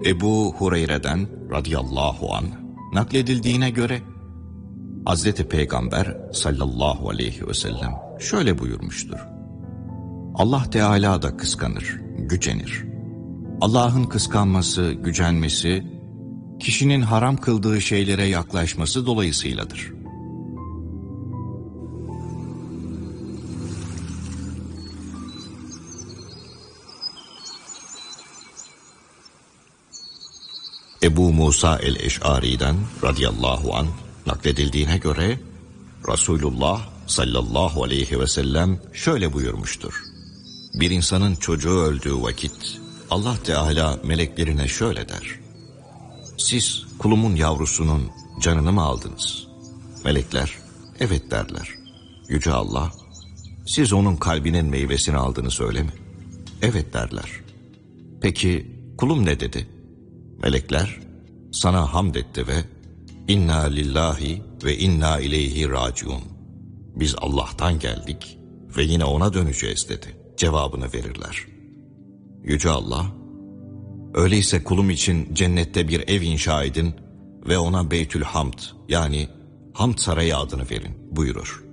Ebu Hureyre'den radıyallahu anh nakledildiğine göre Hazreti Peygamber sallallahu aleyhi ve sellem şöyle buyurmuştur. Allah Teala da kıskanır, gücenir. Allah'ın kıskanması, gücenmesi, kişinin haram kıldığı şeylere yaklaşması dolayısıyladır. Ebu Musa el-Eş'ari'den radıyallahu anh nakledildiğine göre Resulullah sallallahu aleyhi ve sellem şöyle buyurmuştur. Bir insanın çocuğu öldüğü vakit Allah Teala meleklerine şöyle der. Siz kulumun yavrusunun canını mı aldınız? Melekler evet derler. Yüce Allah, siz onun kalbinin meyvesini aldınız öyle mi? Evet derler. Peki kulum ne dedi? Melekler sana hamd etti ve inna lillahi ve inna ileyhi raciun. Biz Allah'tan geldik ve yine ona döneceğiz dedi. Cevabını verirler. Yüce Allah, öyleyse kulum için cennette bir ev inşa edin ve ona Beytül Hamd yani Hamd Sarayı adını verin buyurur.